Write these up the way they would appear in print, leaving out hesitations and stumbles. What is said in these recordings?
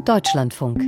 Deutschlandfunk.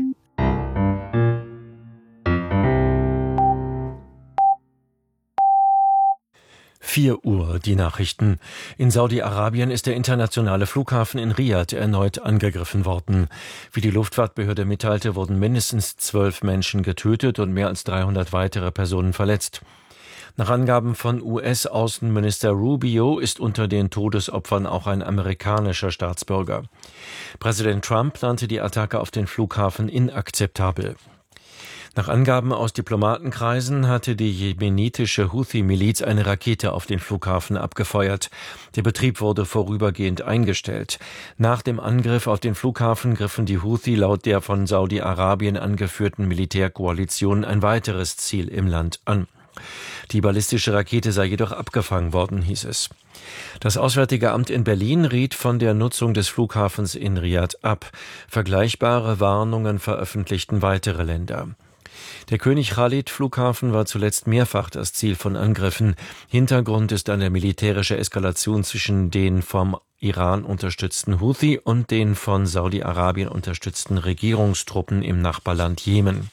Uhr, die Nachrichten. In Saudi-Arabien ist der internationale Flughafen in Riad erneut angegriffen worden. Wie die Luftfahrtbehörde mitteilte, wurden mindestens 12 Menschen getötet und mehr als 300 weitere Personen verletzt. Nach Angaben von US-Außenminister Rubio ist unter den Todesopfern auch ein amerikanischer Staatsbürger. Präsident Trump nannte die Attacke auf den Flughafen inakzeptabel. Nach Angaben aus Diplomatenkreisen hatte die jemenitische Houthi-Miliz eine Rakete auf den Flughafen abgefeuert. Der Betrieb wurde vorübergehend eingestellt. Nach dem Angriff auf den Flughafen griffen die Houthi laut der von Saudi-Arabien angeführten Militärkoalition ein weiteres Ziel im Land an. Die ballistische Rakete sei jedoch abgefangen worden, hieß es. Das Auswärtige Amt in Berlin riet von der Nutzung des Flughafens in Riad ab. Vergleichbare Warnungen veröffentlichten weitere Länder. Der König Khalid-Flughafen war zuletzt mehrfach das Ziel von Angriffen. Hintergrund ist eine militärische Eskalation zwischen den vom Iran unterstützten Houthi und den von Saudi-Arabien unterstützten Regierungstruppen im Nachbarland Jemen.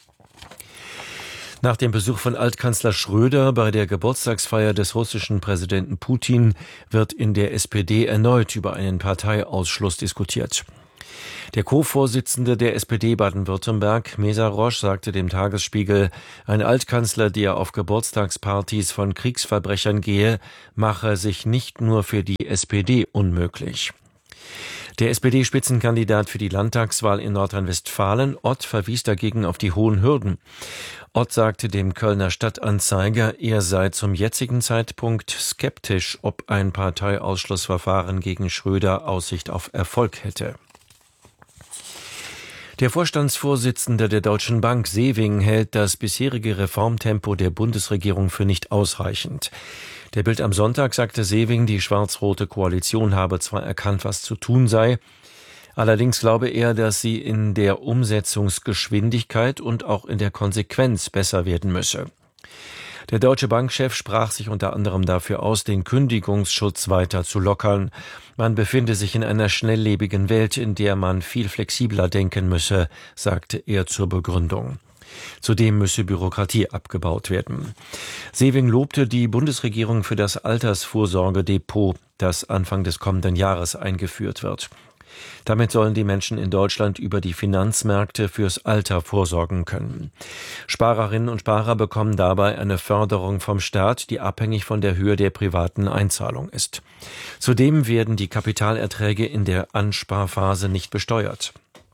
Nach dem Besuch von Altkanzler Schröder bei der Geburtstagsfeier des russischen Präsidenten Putin wird in der SPD erneut über einen Parteiausschluss diskutiert. Der Co-Vorsitzende der SPD Baden-Württemberg, Mesarosch, sagte dem Tagesspiegel, ein Altkanzler, der auf Geburtstagspartys von Kriegsverbrechern gehe, mache sich nicht nur für die SPD unmöglich. Der SPD-Spitzenkandidat für die Landtagswahl in Nordrhein-Westfalen, Ott, verwies dagegen auf die hohen Hürden. Ott sagte dem Kölner Stadtanzeiger, er sei zum jetzigen Zeitpunkt skeptisch, ob ein Parteiausschlussverfahren gegen Schröder Aussicht auf Erfolg hätte. Der Vorstandsvorsitzende der Deutschen Bank, Sewing, hält das bisherige Reformtempo der Bundesregierung für nicht ausreichend. Der Bild am Sonntag sagte Sewing, die schwarz-rote Koalition habe zwar erkannt, was zu tun sei, allerdings glaube er, dass sie in der Umsetzungsgeschwindigkeit und auch in der Konsequenz besser werden müsse. Der Deutsche Bankchef sprach sich unter anderem dafür aus, den Kündigungsschutz weiter zu lockern. Man befinde sich in einer schnelllebigen Welt, in der man viel flexibler denken müsse, sagte er zur Begründung. Zudem müsse Bürokratie abgebaut werden. Sewing lobte die Bundesregierung für das Altersvorsorgedepot, das Anfang des kommenden Jahres eingeführt wird. Damit sollen die Menschen in Deutschland über die Finanzmärkte fürs Alter vorsorgen können. Sparerinnen und Sparer bekommen dabei eine Förderung vom Staat, die abhängig von der Höhe der privaten Einzahlung ist. Zudem werden die Kapitalerträge in der Ansparphase nicht besteuert.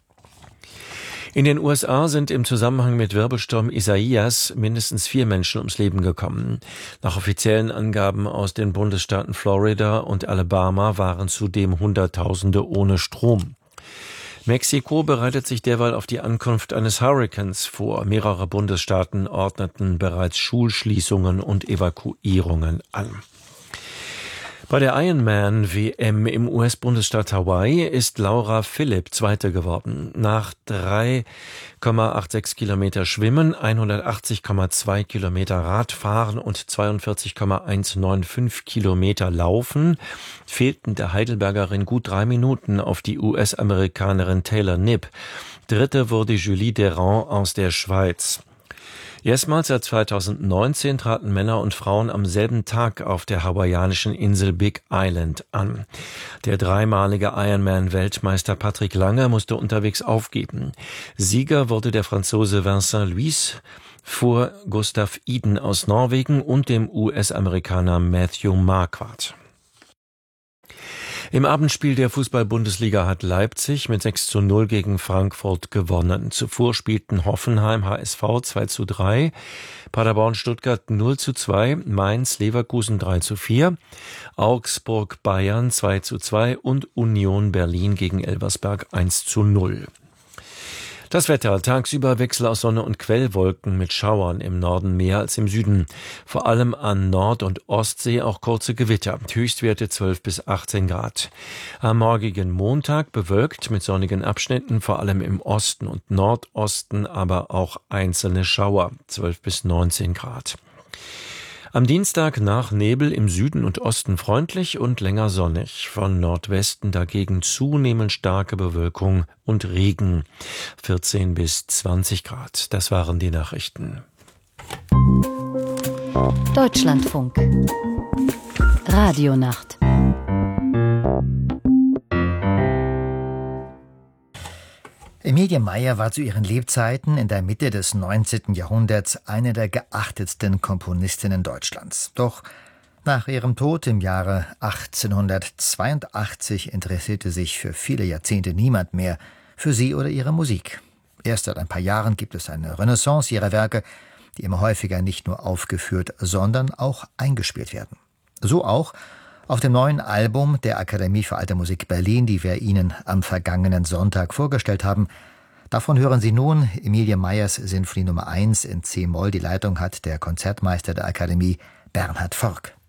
In den USA sind im Zusammenhang mit Wirbelsturm Isaias mindestens 4 Menschen ums Leben gekommen. Nach offiziellen Angaben aus den Bundesstaaten Florida und Alabama waren zudem Hunderttausende ohne Strom. Mexiko bereitet sich derweil auf die Ankunft eines Hurrikans vor. Mehrere Bundesstaaten ordneten bereits Schulschließungen und Evakuierungen an. Bei der Ironman-WM im US-Bundesstaat Hawaii ist Laura Philipp Zweite geworden. Nach 3,86 Kilometer Schwimmen, 180,2 Kilometer Radfahren und 42,195 Kilometer Laufen fehlten der Heidelbergerin gut 3 Minuten auf die US-Amerikanerin Taylor Knibb. Dritte wurde Julie Derand aus der Schweiz. Erstmals seit 2019 traten Männer und Frauen am selben Tag auf der hawaiianischen Insel Big Island an. Der dreimalige Ironman-Weltmeister Patrick Lange musste unterwegs aufgeben. Sieger wurde der Franzose Vincent Luis vor Gustav Iden aus Norwegen und dem US-Amerikaner Matthew Marquardt. Im Abendspiel der Fußball-Bundesliga hat Leipzig mit 6:0 gegen Frankfurt gewonnen. Zuvor spielten Hoffenheim HSV 2:3, Paderborn Stuttgart 0:2, Mainz Leverkusen 3:4, Augsburg Bayern 2:2 und Union Berlin gegen Elversberg 1:0. Das Wetter: tagsüber Wechsel aus Sonne und Quellwolken mit Schauern, im Norden mehr als im Süden. Vor allem an Nord- und Ostsee auch kurze Gewitter. Höchstwerte 12 bis 18 Grad. Am morgigen Montag bewölkt mit sonnigen Abschnitten, vor allem im Osten und Nordosten, aber auch einzelne Schauer, 12 bis 19 Grad. Am Dienstag nach Nebel im Süden und Osten freundlich und länger sonnig. Von Nordwesten dagegen zunehmend starke Bewölkung und Regen. 14 bis 20 Grad. Das waren die Nachrichten. Deutschlandfunk. Radionacht. Emilie Meyer war zu ihren Lebzeiten in der Mitte des 19. Jahrhunderts eine der geachtetsten Komponistinnen Deutschlands. Doch nach ihrem Tod im Jahre 1882 interessierte sich für viele Jahrzehnte niemand mehr für sie oder ihre Musik. Erst seit ein paar Jahren gibt es eine Renaissance ihrer Werke, die immer häufiger nicht nur aufgeführt, sondern auch eingespielt werden. So auch auf dem neuen Album der Akademie für Alte Musik Berlin, die wir Ihnen am vergangenen Sonntag vorgestellt haben. Davon hören Sie nun Emilie Meyers Sinfonie Nummer 1 in C-Moll. Die Leitung hat der Konzertmeister der Akademie, Bernhard Forck.